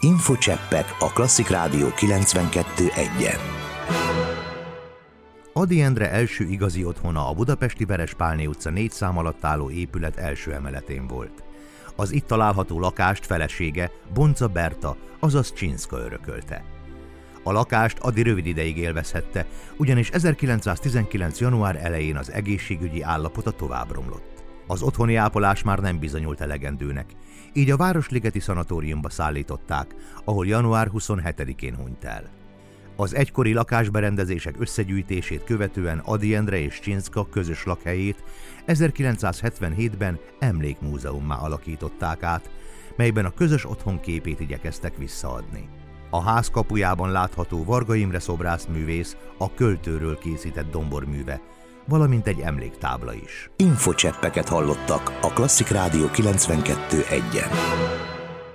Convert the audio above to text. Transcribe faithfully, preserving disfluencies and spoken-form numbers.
Infocseppek a Klasszik Rádió kilencvenkettő egyen. Ady Endre első igazi otthona a budapesti Verespálné utca négy szám alatt álló épület első emeletén volt. Az itt található lakást felesége, Bonca Berta, azaz Csinszka örökölte. A lakást Ady rövid ideig élvezhette, ugyanis ezerkilencszáztizenkilenc. január elején az egészségügyi állapota tovább romlott. Az otthoni ápolás már nem bizonyult elegendőnek, így a Városligeti Szanatóriumba szállították, ahol január huszonhetedikén hunyt el. Az egykori lakásberendezések összegyűjtését követően Ady Endre és Csinszka közös lakhelyét ezerkilencszázhetvenhétben emlékmúzeummá alakították át, melyben a közös otthon képét igyekeztek visszaadni. A ház kapujában látható Varga Imre szobrászművész a költőről készített domborműve, valamint egy emléktábla is. Infocseppeket hallottak a Klasszik Rádió kilencvenkettő egyen.